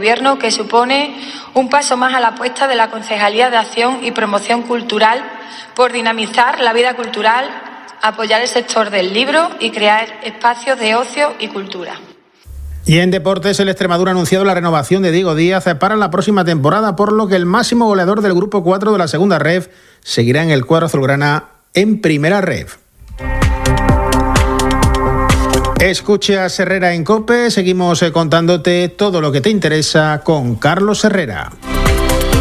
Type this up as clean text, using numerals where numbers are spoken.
Gobierno, que supone un paso más a la apuesta de la Concejalía de Acción y Promoción Cultural por dinamizar la vida cultural, apoyar el sector del libro y crear espacios de ocio y cultura. Y en deportes, el Extremadura ha anunciado la renovación de Diego Díaz para la próxima temporada, por lo que el máximo goleador del Grupo 4 de la Segunda Ref seguirá en el cuadro azulgrana en Primera Ref. Escuchas Herrera en COPE, seguimos contándote todo lo que te interesa con Carlos Herrera.